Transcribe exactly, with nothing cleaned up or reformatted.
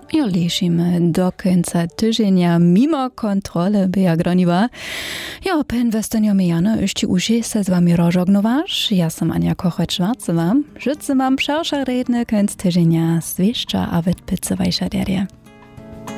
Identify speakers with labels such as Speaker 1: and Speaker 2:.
Speaker 1: Jo liczymy do końca tygodnia mimo kontroli Beja Groniwa. Jo, pen westenio mijano, jeszcze uži se z wami rožognovaš. Ja sam Ania Kochot-Schwarzowa. Życzy wam przelsza redny końc tygodnia, zwieszcza a wytpycowajsza derje.